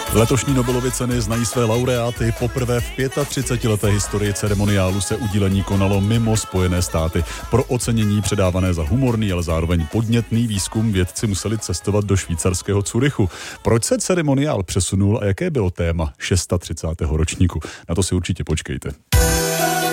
Letošní Nobelovy ceny znají své laureáty. Poprvé v 35leté historii ceremoniálu se udílení konalo mimo Spojené státy. Pro ocenění předávané za humorný, ale zároveň podnětný výzkum vědci museli cestovat do švýcarského Curychu. Proč se ceremoniál přesunul a jaké bylo téma 630. ročníku? Na to si určitě počkejte.